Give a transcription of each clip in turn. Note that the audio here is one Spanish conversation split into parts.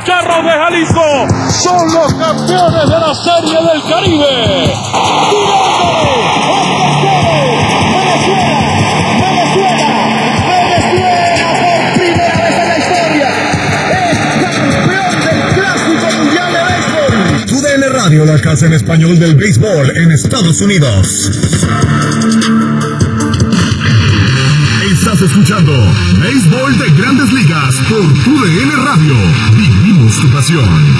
Charros de Jalisco son los campeones de la Serie del Caribe. Radio, la casa en español del béisbol en Estados Unidos. Estás escuchando Béisbol de Grandes Ligas por TUDN Radio. Vivimos tu pasión.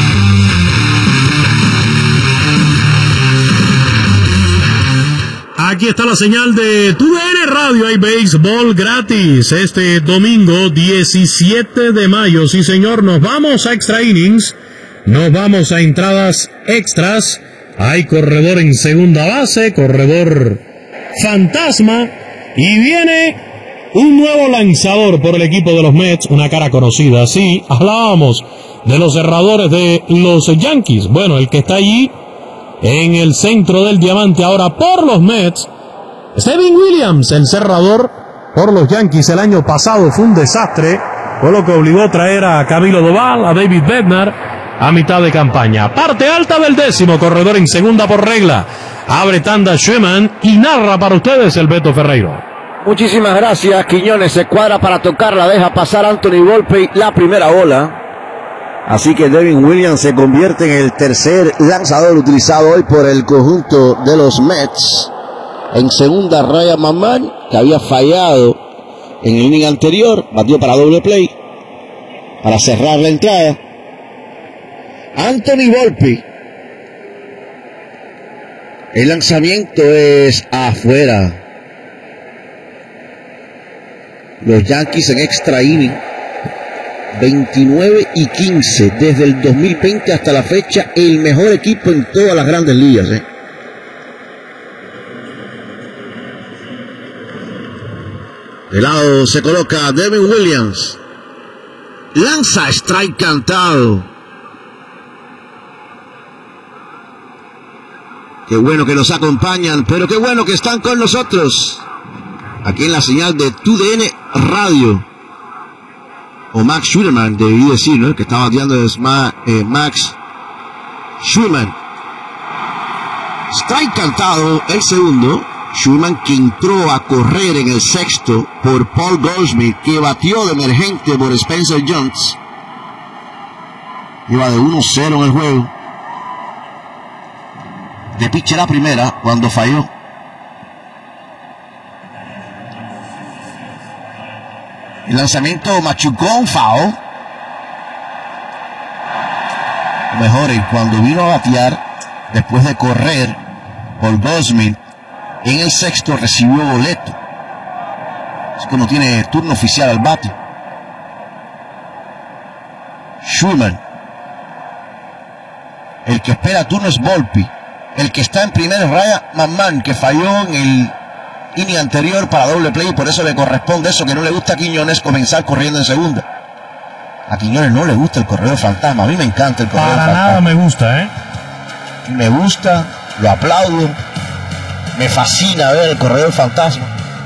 Aquí está la señal de TUDN Radio. Hay béisbol gratis este domingo 17 de mayo. Sí, señor, nos vamos a extra innings. Nos vamos a entradas extras. Hay corredor en segunda base, corredor fantasma. Y viene un nuevo lanzador por el equipo de los Mets, una cara conocida. Sí, hablábamos de los cerradores de los Yankees. Bueno, el que está allí en el centro del diamante ahora por los Mets, Devin Williams, el cerrador por los Yankees el año pasado fue un desastre. Fue lo que obligó a traer a Camilo Doval, a David Bednar a mitad de campaña. Parte alta del décimo, corredor en segunda por regla. Abre tanda Schumann y narra para ustedes el Beto Ferreiro. Muchísimas gracias. Quiñones se cuadra para tocarla, deja pasar Anthony Volpe la primera bola. Así que Devin Williams se convierte en el tercer lanzador utilizado hoy por el conjunto de los Mets. En segunda, Ryan McMahon, que había fallado en el inning anterior, batió para doble play para cerrar la entrada. Anthony Volpe. El lanzamiento es afuera. Los Yankees en extra inning 29-15 desde el 2020 hasta la fecha, el mejor equipo en todas las grandes ligas. De lado se coloca Devin Williams. Lanza strike cantado. Qué bueno que nos acompañan, pero qué bueno que están con nosotros. Aquí en la señal de TUDN Radio. O Max Scherzer, debí decir, ¿no? El que está bateando es Max Scherzer. Strike cantado el segundo. Scherzer, que entró a correr en el sexto por Paul Goldschmidt, que batió de emergente por Spencer Jones. Iba de 1-0 en el juego. De pitcher la primera cuando falló. El lanzamiento machucó un foul. Mejor, cuando vino a batear después de correr por Goldschmidt en el sexto recibió boleto. Es que no tiene turno oficial al bate. Schumann. El que espera turno es Volpe. El que está en primer es Ryan McMahon, que falló en el inning anterior para doble play, y por eso le corresponde eso que no le gusta a Quiñones, comenzar corriendo en segunda. A Quiñones no le gusta el corredor fantasma. A mí me encanta el corredor fantasma. Para nada me gusta, Me gusta, lo aplaudo. Me fascina ver el corredor fantasma.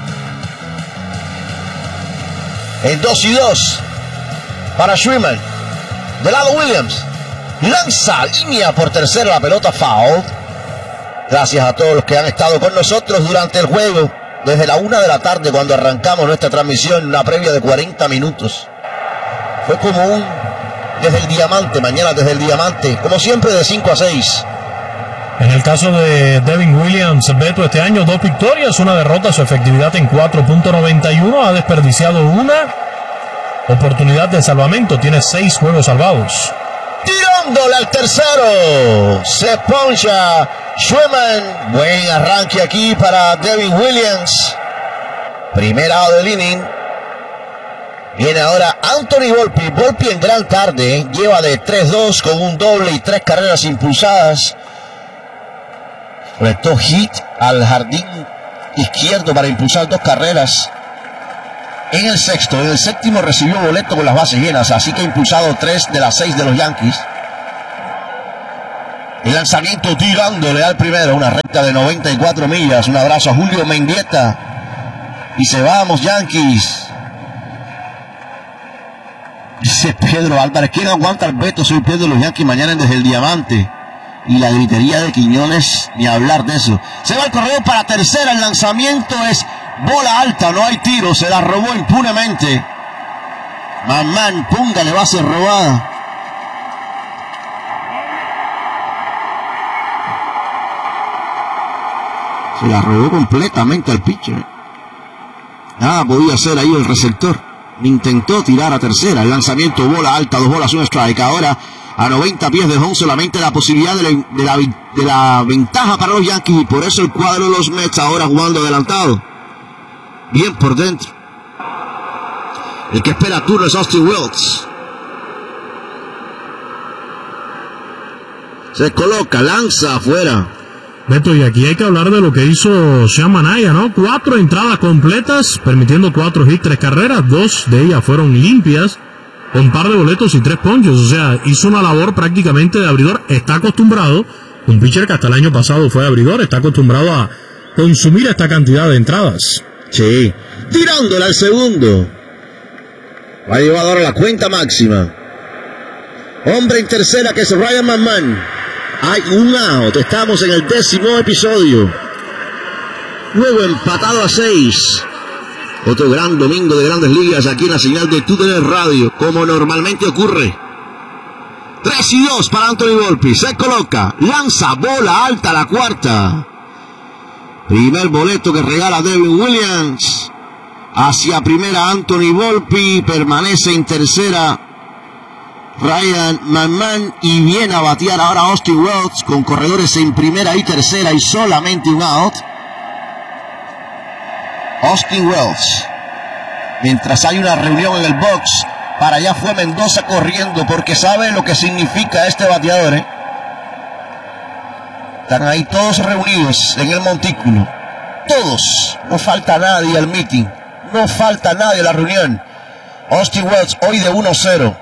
En 2-2 para Schumann. De lado Williams. Lanza línea por tercera, la pelota foul. Gracias a todos los que han estado con nosotros durante el juego. Desde la 1 de la tarde cuando arrancamos nuestra transmisión, una previa de 40 minutos. Fue como desde el diamante, mañana desde el diamante. Como siempre de 5 a 6. En el caso de Devin Williams, Beto, este año 2 victorias, 1 derrota, su efectividad en 4.91, ha desperdiciado una oportunidad de salvamento, tiene 6 juegos salvados. Tirándole al tercero, se poncha Schumann. Buen arranque aquí para Devin Williams. Primer out del inning. Viene ahora Anthony Volpe. Volpe en gran tarde, lleva de 3-2 con un doble y 3 carreras impulsadas. Conectó hit al jardín izquierdo para impulsar 2 carreras. En el sexto, en el séptimo recibió boleto con las bases llenas, así que ha impulsado 3 de las 6 de los Yankees. El lanzamiento tirándole al primero, una recta de 94 millas. Un abrazo a Julio Mendieta. Y se vamos, Yankees. Dice Pedro Álvarez, ¿quién aguanta el veto? Soy Pedro de los Yankees mañana desde el Diamante. Y la gritería de Quiñones, ni hablar de eso. Se va el corredor para tercera, el lanzamiento es bola alta, no hay tiro, se la robó impunemente. Mamán, póngale base robada. Se la robó completamente al pitcher. Nada podía hacer ahí el receptor. Intentó tirar a tercera. El lanzamiento, bola alta, 2 bolas, 1 strike. Ahora, a 90 pies de home, solamente la posibilidad de la ventaja para los Yankees. Y por eso el cuadro de los Mets ahora jugando adelantado. Bien por dentro. El que espera turno es Austin Wilkes. Se coloca, lanza afuera. Beto, y aquí hay que hablar de lo que hizo Sean Manaea, ¿no? 4 entradas completas, permitiendo 4 hits, 3 carreras, 2 de ellas fueron limpias, con par de boletos y 3 ponches. O sea, hizo una labor prácticamente de abridor. Está acostumbrado, un pitcher que hasta el año pasado fue abridor, está acostumbrado a consumir esta cantidad de entradas. Sí, tirándola al segundo. Va a llevar ahora la cuenta máxima. Hombre en tercera, que es Ryan McMahon. Hay un out, estamos en el 10º episodio. Juego empatado a 6. Otro gran domingo de Grandes Ligas aquí en la señal de TUDN Radio, como normalmente ocurre. 3-2 para Anthony Volpe. Se coloca, lanza, bola alta a la cuarta. Primer boleto que regala Devin Williams. Hacia primera Anthony Volpe, permanece en tercera Ryan McMahon y viene a batear ahora Austin Wilkes con corredores en primera y tercera y solamente un out. Austin Wilkes, mientras hay una reunión en el box, para allá fue Mendoza corriendo porque sabe lo que significa este bateador, Están ahí todos reunidos en el montículo, todos, no falta nadie al meeting, no falta nadie a la reunión. Austin Wilkes hoy de 1-0.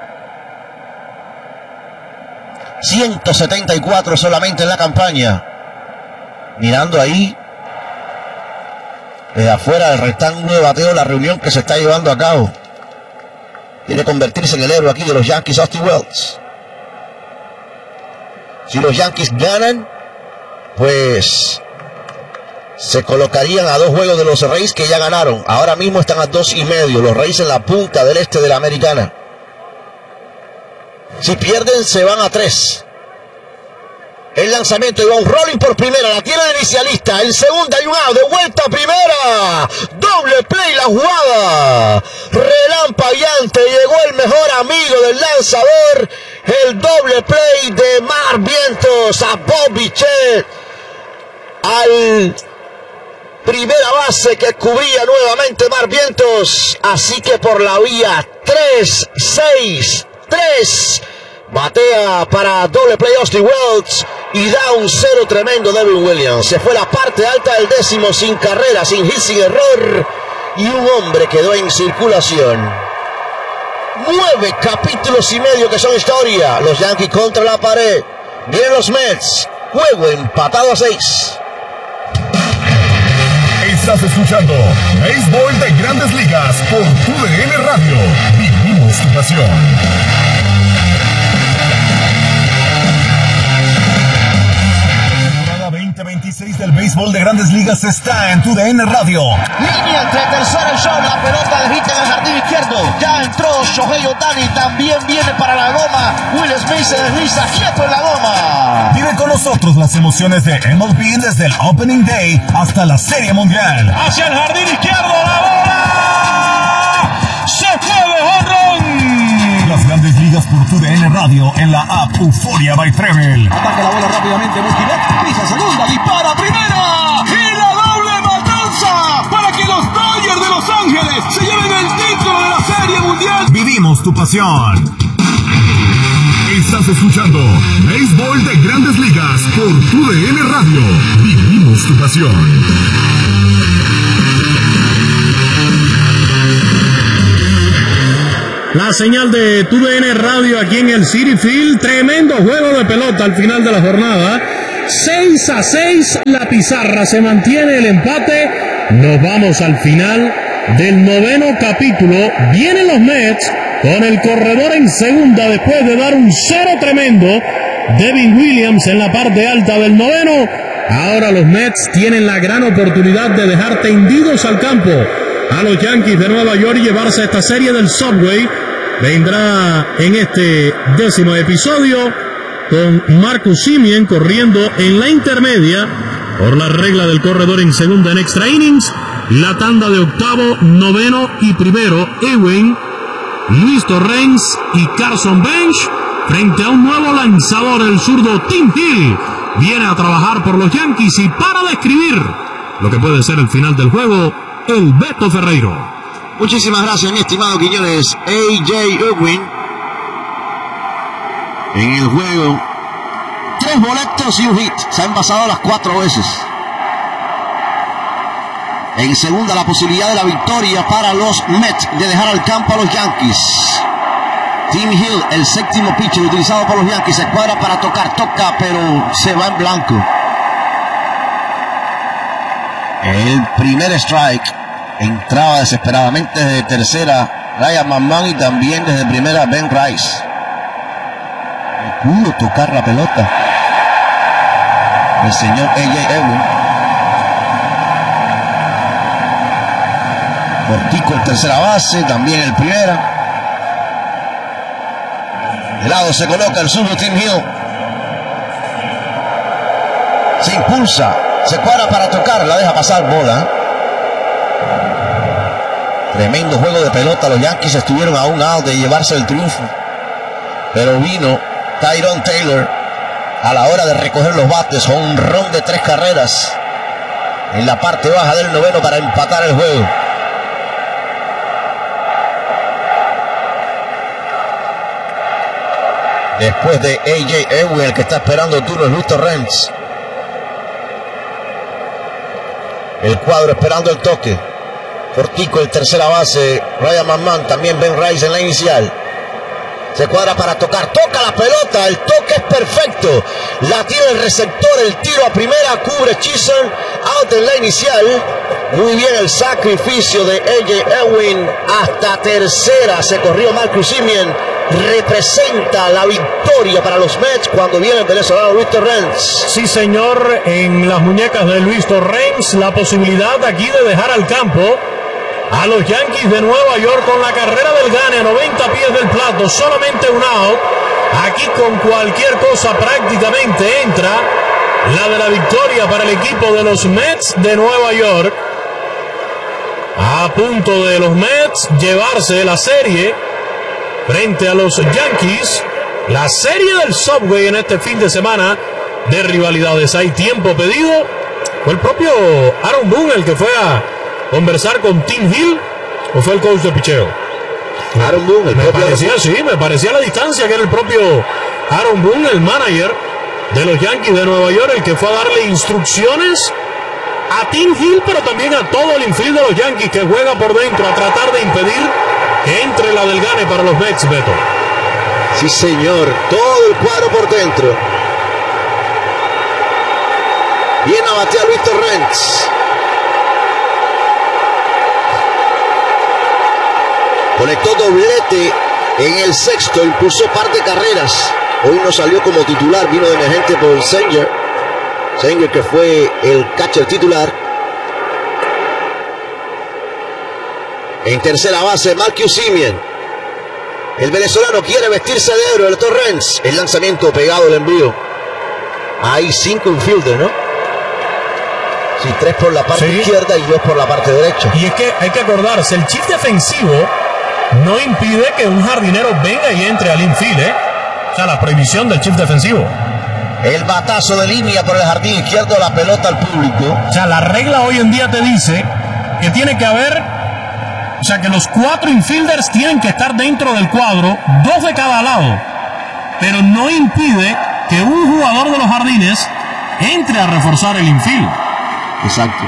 174 solamente en la campaña. Mirando ahí desde afuera del rectángulo de bateo la reunión que se está llevando a cabo. Quiere convertirse en el héroe aquí de los Yankees, Austin Wilkes. Si los Yankees ganan, pues se colocarían a 2 juegos de los Rays que ya ganaron. Ahora mismo están a 2.5. Los Rays en la punta del este de la Americana. Si pierden, se van a 3. El lanzamiento iba un rolling por primera. La tiene el inicialista. En segunda hay un out. De vuelta a primera. Doble play la jugada. Relampagueante. Llegó el mejor amigo del lanzador. El doble play de Mark Vientos a Bob Bichette. Al primera base que cubría nuevamente Mark Vientos. Así que por la vía 3-6. 3, batea para doble play Austin Wilkes y da un 0 tremendo Devin Williams. Se fue la parte alta del 10º sin carrera, sin hit, sin error, y un hombre quedó en circulación. 9 capítulos y medio que son historia. Los Yankees contra la pared. Vienen los Mets. Juego empatado a 6. Estás escuchando Béisbol de Grandes Ligas por TUDN Radio. Vivimos tu pasión. 2026 del béisbol de Grandes Ligas está en TUDN Radio. Línea entre tercera y short, la pelota de hit en el jardín izquierdo. Ya entró Shohei Ohtani, también viene para la goma. Will Smith se desliza quieto en la goma. Vive con nosotros las emociones de MLB desde el Opening Day hasta la Serie Mundial. Hacia el jardín izquierdo, la bola se fue de jonrón. Las Grandes Ligas por TUDN Radio en la app Euforia by Trevel. Ataca la bola rápidamente, Musquinet, pisa segunda, dispara primera. Y la doble matanza para que los Dodgers de Los Ángeles se lleven el título de la Serie Mundial. Vivimos tu pasión. Estás escuchando Béisbol de Grandes Ligas por TUDN Radio. Vivimos tu pasión. La señal de TUDN Radio aquí en el Citi Field. Tremendo juego de pelota al final de la jornada. 6-6 la pizarra. Se mantiene el empate. Nos vamos al final del 9º capítulo. Vienen los Mets con el corredor en segunda después de dar un cero tremendo. Devin Williams en la parte alta del noveno. Ahora los Mets tienen la gran oportunidad de dejar tendidos al campo a los Yankees de Nueva York y llevarse esta serie del Subway. Vendrá en este 10º episodio con Marcus Semien corriendo en la intermedia por la regla del corredor en segunda en extra innings. La tanda de octavo, noveno y primero, Ewing, Luis Torrens y Carson Bench frente a un nuevo lanzador, el zurdo Tim Hill. Viene a trabajar por los Yankees y para describir lo que puede ser el final del juego, el Beto Ferreiro. Muchísimas gracias, mi estimado Quiñones. A.J. Ewing en el juego. 3 boletos y un hit. Se han pasado las 4 veces. En segunda, la posibilidad de la victoria para los Mets de dejar al campo a los Yankees. Tim Hill, el séptimo pitcher utilizado por los Yankees, se cuadra para tocar. Toca, pero se va en blanco. El primer strike. Entraba desesperadamente desde tercera Ryan McMahon y también desde primera Ben Rice. Pudo tocar la pelota el señor A.J. Ewing. Cortico en tercera base, también el primera. De lado se coloca el zurdo Tim Hill. Se impulsa, se cuadra para tocar, la deja pasar, bola. Tremendo juego de pelota. Los Yankees estuvieron a un out de llevarse el triunfo, pero vino Tyrone Taylor a la hora de recoger los bates, un ron de 3 carreras en la parte baja del noveno para empatar el juego. Después de A.J. Ewing, el que está esperando el turno es Luis Torrens. El cuadro esperando el toque. Cortico en tercera base, Ryan McMahon, también Ben Rice en la inicial. Se cuadra para tocar, toca la pelota, el toque es perfecto. La tiene el receptor, el tiro a primera, cubre Chisholm, out en la inicial. Muy bien el sacrificio de A.J. Ewing hasta tercera. Se corrió Marcus Semien. Representa la victoria para los Mets cuando viene el venezolano Luis Torrens. Sí, señor, en las muñecas de Luis Torrens, la posibilidad aquí de dejar al campo a los Yankees de Nueva York con la carrera del gane a 90 pies del plato, solamente un out. Aquí con cualquier cosa prácticamente entra la de la victoria para el equipo de los Mets de Nueva York. A punto de los Mets llevarse la serie frente a los Yankees, la serie del Subway en este fin de semana de rivalidades. Hay tiempo pedido. Fue el propio Aaron Boone el que fue a conversar con Tim Hill, o fue el coach de picheo. Aaron Boone, el me parecía a la distancia que era el propio Aaron Boone, el manager de los Yankees de Nueva York, el que fue a darle instrucciones a Tim Hill, pero también a todo el infield de los Yankees que juega por dentro a tratar de impedir que entre la del gane para los Mets, Beto. Sí, señor, todo el cuadro por dentro. Viene a batear Luis Torrens. Conectó doblete en el sexto, impulsó par de carreras. Hoy no salió como titular, vino de emergente por Sanger. Sanger, que fue el catcher titular. En tercera base, Marcus Semien. El venezolano quiere vestirse de héroe, el Torrens. El lanzamiento pegado, el envío. Hay 5 infielders, ¿no? Sí, 3 por la parte izquierda y 2 por la parte derecha. Y es que hay que acordarse, el shift defensivo no impide que un jardinero venga y entre al infield, ¿eh? O sea, la prohibición del shift defensivo. El batazo de línea por el jardín izquierdo, la pelota al público. O sea, la regla hoy en día te dice que tiene que haber, o sea, que los 4 infielders tienen que estar dentro del cuadro, 2 de cada lado. Pero no impide que un jugador de los jardines entre a reforzar el infield. Exacto.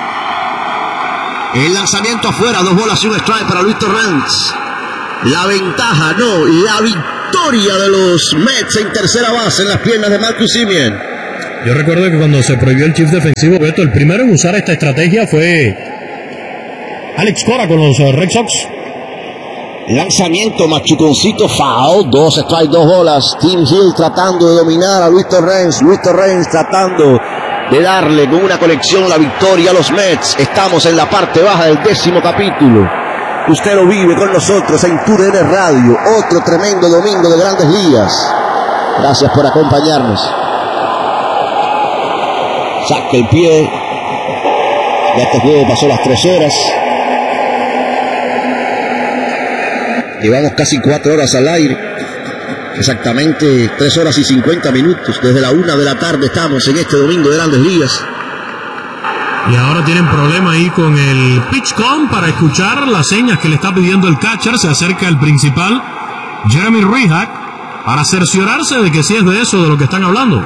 El lanzamiento afuera, 2 bolas y un strike para Luis Torrens. La ventaja, no, la victoria de los Mets en tercera base en las piernas de Marcus Semien. Yo recuerdo que cuando se prohibió el shift defensivo, Beto, el primero en usar esta estrategia fue Alex Cora con los Red Sox. Lanzamiento, machuconcito, foul. 2 strikes, 2 bolas. Tim Hill tratando de dominar a Luis Torrens. Luis Torrens tratando de darle con una conexión la victoria a los Mets. Estamos en la parte baja del 10º capítulo. Usted lo vive con nosotros en TUDN Radio. Otro tremendo domingo de Grandes Ligas. Gracias por acompañarnos. Saca el pie. Ya este juego pasó las 3 horas. Llevamos casi 4 horas al aire. Exactamente 3 horas y 50 minutos. Desde la 1 de la tarde estamos en este domingo de Grandes Ligas. Y ahora tienen problema ahí con el PitchCom para escuchar las señas que le está pidiendo el catcher. Se acerca el principal, Jeremy Rehak, para cerciorarse de que sí es de eso de lo que están hablando.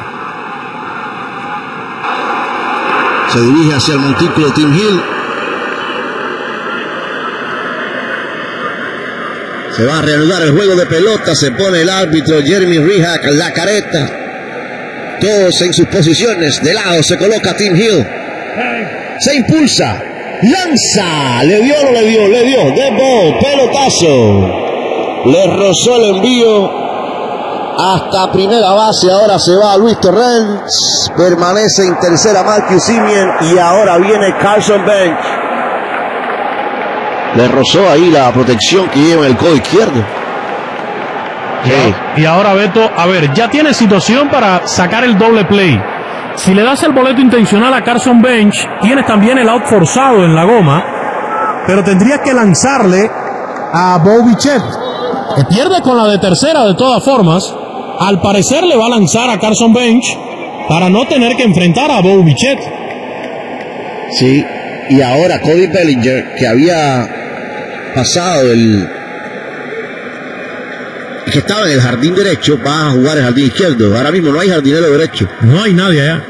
Se dirige hacia el montículo Tim Hill. Se va a reanudar el juego de pelota. Se pone el árbitro Jeremy Rehak la careta. Todos en sus posiciones. De lado se coloca Tim Hill. Se impulsa. Lanza. ¿Le dio o no le dio? Le dio. De ball. Pelotazo. Le rozó el envío hasta primera base. Ahora se va Luis Torrens. Permanece en tercera Marcus Semien. Y ahora viene Carson Bench. Le rozó ahí la protección que lleva en el codo izquierdo. Y ahora Beto, a ver, ya tiene situación para sacar el doble play. Si le das el boleto intencional a Carson Bench, tienes también el out forzado en la goma, pero tendrías que lanzarle a Bo Bichette, que pierde con la de tercera de todas formas. Al parecer le va a lanzar a Carson Bench para no tener que enfrentar a Bo Bichette. Sí, y ahora Cody Bellinger, que había pasado que estaba en el jardín derecho, va a jugar el jardín izquierdo. Ahora mismo no hay jardinero derecho. No hay nadie allá.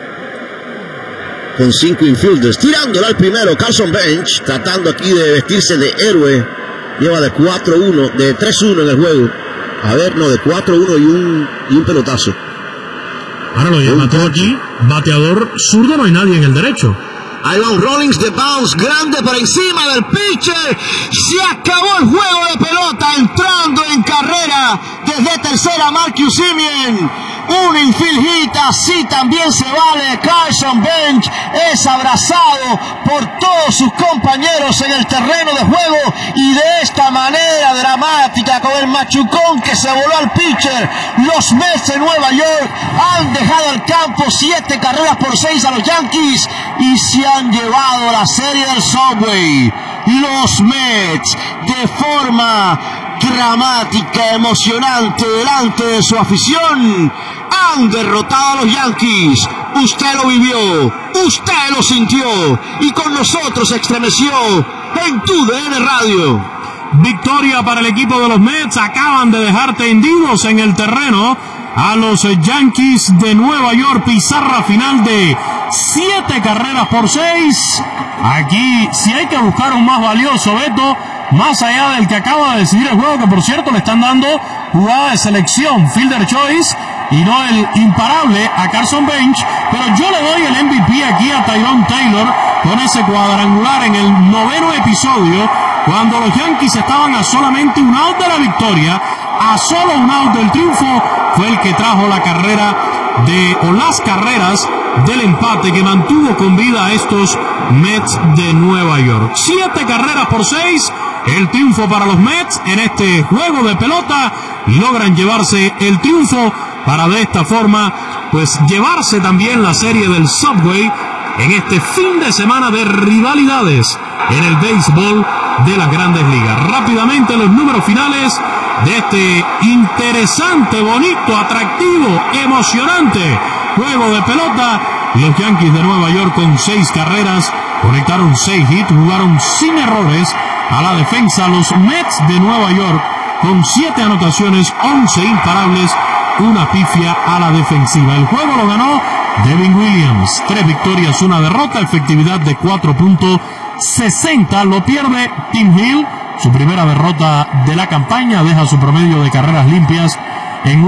Con 5 infielders. Tirándolo al primero, Carson Bench, tratando aquí de vestirse de héroe. Lleva de 4-1, de 3-1 en el juego. A ver, no, de 4-1 y un pelotazo. Ahora lo llama todo aquí. Bateador zurdo, no hay nadie en el derecho. Ahí va un Rollins de bounce grande por encima del pitcher. Se acabó el juego de pelota, entrando en carrera desde tercera Marcus Semien. Un infield hit, así también se vale. Carson Bench es abrazado por todos sus compañeros en el terreno de juego y de esta manera dramática, con el machucón que se voló al pitcher. Los Mets de Nueva York han dejado el campo 7 carreras por 6 a los Yankees y se han llevado la serie del Subway. Los Mets, de forma dramática, emocionante, delante de su afición, han derrotado a los Yankees. Usted lo vivió, usted lo sintió y con nosotros se estremeció en TUDN Radio. Victoria para el equipo de los Mets. Acaban de dejar tendidos en el terreno a los Yankees de Nueva York. Pizarra final de 7 carreras por 6. Aquí si hay que buscar un más valioso, Beto, más allá del que acaba de decidir el juego, que por cierto le están dando jugada de selección, fielder choice, y no el imparable a Carson Bench, pero yo le doy el MVP aquí a Tyrone Taylor con ese cuadrangular en el 9º episodio, cuando los Yankees estaban a solamente un out de la victoria, a solo un out del triunfo. Fue el que trajo la carrera las carreras del empate que mantuvo con vida a estos Mets de Nueva York. 7 carreras por 6, el triunfo para los Mets en este juego de pelota, y logran llevarse el triunfo para de esta forma pues llevarse también la serie del Subway en este fin de semana de rivalidades en el béisbol de las Grandes Ligas. Rápidamente los números finales de este interesante, bonito, atractivo, emocionante juego de pelota. Los Yankees de Nueva York con 6 carreras conectaron 6 hits, jugaron sin errores a la defensa. Los Mets de Nueva York con 7 anotaciones, 11 imparables, una pifia a la defensiva. El juego lo ganó Devin Williams, 3 victorias, 1 derrota, efectividad de 4.60. Lo pierde Tim Hill, su primera derrota de la campaña, deja su promedio de carreras limpias en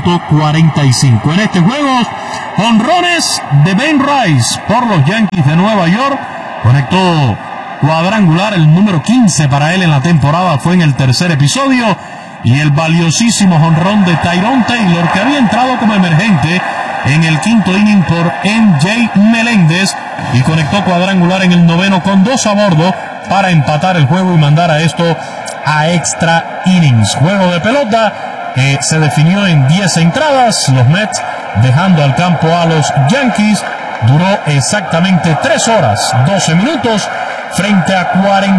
1.45. En este juego, jonrones de Ben Rice por los Yankees de Nueva York. Conectó cuadrangular, el número 15 para él en la temporada, fue en el tercer episodio, y el valiosísimo jonrón de Tyrone Taylor, que había entrado como emergente en el quinto inning por MJ Meléndez, y conectó cuadrangular en el noveno con 2 a bordo para empatar el juego y mandar a esto a extra innings. Juego de pelota se definió en 10 entradas, los Mets dejando al campo a los Yankees. Duró exactamente 3 horas, 12 minutos, frente a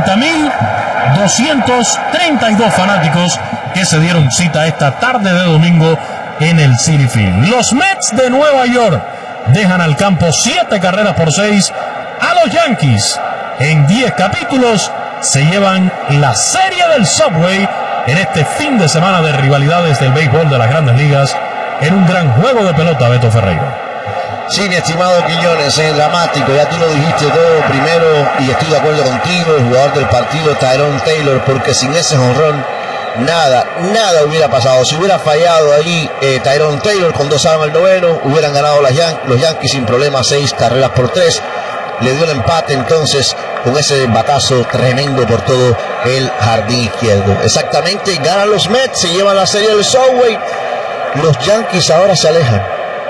40.232 fanáticos que se dieron cita esta tarde de domingo en el Citi Field. Los Mets de Nueva York dejan al campo 7 carreras por 6 a los Yankees. En 10 capítulos se llevan la serie del Subway en este fin de semana de rivalidades del béisbol de las Grandes Ligas, en un gran juego de pelota, Beto Ferreira. Sí, mi estimado Quiñones, es dramático, ya tú lo dijiste todo primero y estoy de acuerdo contigo, el jugador del partido Tyrone Taylor, porque sin ese jonrón nada hubiera pasado. Si hubiera fallado ahí Tyrone Taylor con 2 outs en el noveno, hubieran ganado los Yankees sin problema, 6 carreras por 3. Le dio el empate entonces con ese batazo tremendo por todo el jardín izquierdo. Exactamente, ganan los Mets, se llevan la serie del Subway. Los Yankees ahora se alejan.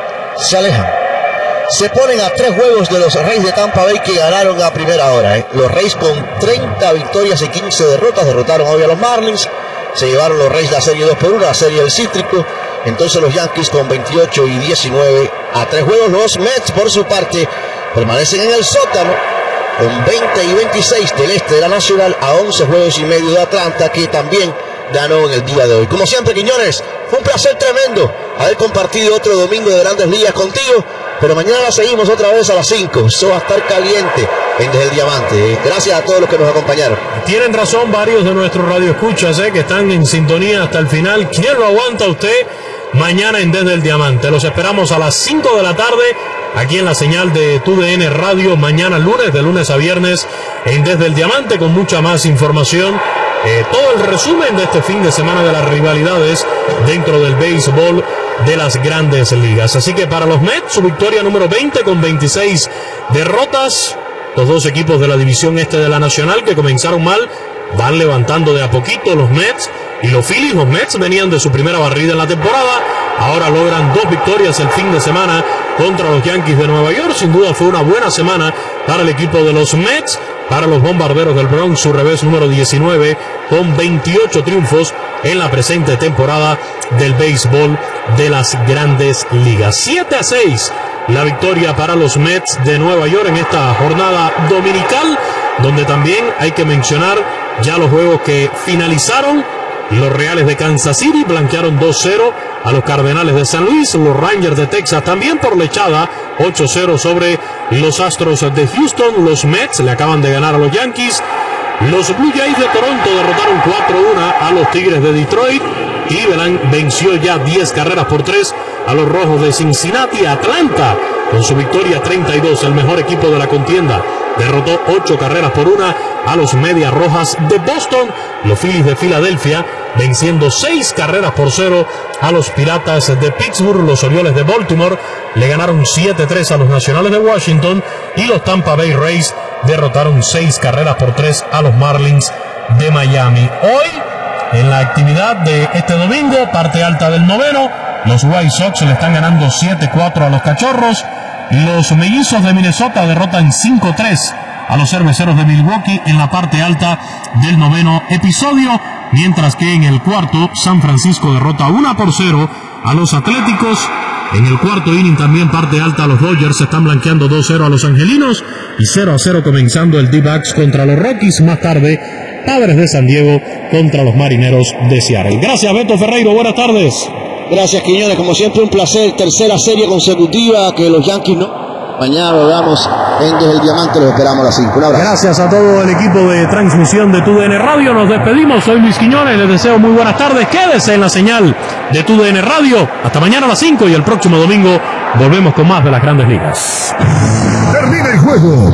Se ponen a 3 juegos de los Reyes de Tampa Bay, que ganaron a primera hora. Los Reyes con 30 victorias y 15 derrotas derrotaron hoy a los Marlins. Se llevaron los Reyes la serie 2-1, la serie del Cítrico. Entonces los Yankees con 28 y 19 a 3 juegos. Los Mets, por su parte, permanecen en el sótano con 20 y 26 del este de la Nacional, a 11 juegos y medio de Atlanta, que también ganó en el día de hoy. Como siempre, Quiñones, fue un placer tremendo haber compartido otro domingo de Grandes Ligas contigo, pero mañana la seguimos otra vez a las 5. Eso va a estar caliente en Desde el Diamante. Gracias a todos los que nos acompañaron. Tienen razón varios de nuestros radioescuchas que están en sintonía hasta el final. ¿Quién lo aguanta usted? Mañana en Desde el Diamante. Los esperamos a las 5 de la tarde aquí en la señal de TUDN Radio. Mañana lunes, de lunes a viernes, en Desde el Diamante, con mucha más información. Todo el resumen de este fin de semana de las rivalidades dentro del béisbol de las Grandes Ligas. Así que para los Mets, su victoria número 20 con 26 derrotas. Los 2 equipos de la división este de la Nacional, que comenzaron mal, van levantando de a poquito. Los Mets y los Phillies. Los Mets venían de su primera barrida en la temporada, ahora logran 2 victorias el fin de semana contra los Yankees de Nueva York. Sin duda fue una buena semana para el equipo de los Mets. Para los Bombarderos del Bronx, su revés número 19, con 28 triunfos en la presente temporada del béisbol de las Grandes Ligas. 7-6 la victoria para los Mets de Nueva York en esta jornada dominical, donde también hay que mencionar ya los juegos que finalizaron. Los Reales de Kansas City blanquearon 2-0 a los Cardenales de San Luis. Los Rangers de Texas también por lechada 8-0 sobre los Astros de Houston. Los Mets le acaban de ganar a los Yankees. Los Blue Jays de Toronto derrotaron 4-1 a los Tigres de Detroit. Cleveland venció ya 10 carreras por 3 a los Rojos de Cincinnati. Atlanta, con su victoria 32, el mejor equipo de la contienda, derrotó 8 carreras por 1 a los Medias Rojas de Boston. Los Phillies de Filadelfia venciendo 6 carreras por 0 a los Piratas de Pittsburgh. Los Orioles de Baltimore le ganaron 7-3 a los Nacionales de Washington, y los Tampa Bay Rays derrotaron 6 carreras por 3 a los Marlins de Miami. Hoy, en la actividad de este domingo, parte alta del noveno, los White Sox le están ganando 7-4 a los Cachorros. Los Mellizos de Minnesota derrotan 5-3 a los Cerveceros de Milwaukee en la parte alta del noveno episodio, mientras que en el cuarto, San Francisco derrota 1-0 a los Atléticos. En el cuarto inning también parte alta, los Dodgers se están blanqueando 2-0 a los Angelinos, y 0-0 comenzando el D-backs contra los Rockies. Más tarde, Padres de San Diego contra los Marineros de Seattle. Gracias, Beto Ferreiro, buenas tardes. Gracias, Quiñones, como siempre un placer. Tercera serie consecutiva que los Yankees no. Mañana lo damos en Desde el Diamante, los esperamos a las 5. Un abrazo. Gracias a todo el equipo de transmisión de TUDN Radio. Nos despedimos. Soy Luis Quiñones. Les deseo muy buenas tardes. Quédese en la señal de TUDN Radio. Hasta mañana a las 5, y el próximo domingo volvemos con más de las Grandes Ligas. Termina el juego,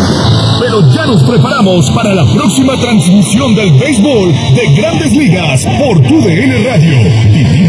pero ya nos preparamos para la próxima transmisión del béisbol de Grandes Ligas por TUDN Radio.